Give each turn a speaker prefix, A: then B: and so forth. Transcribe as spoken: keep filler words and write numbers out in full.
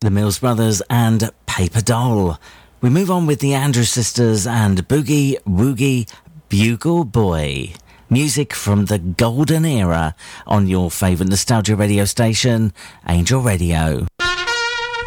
A: the Mills Brothers and Paper Doll. We move on with the Andrews Sisters and Boogie Woogie Bugle Boy. Music from the golden era on your favourite nostalgia radio station, Angel Radio.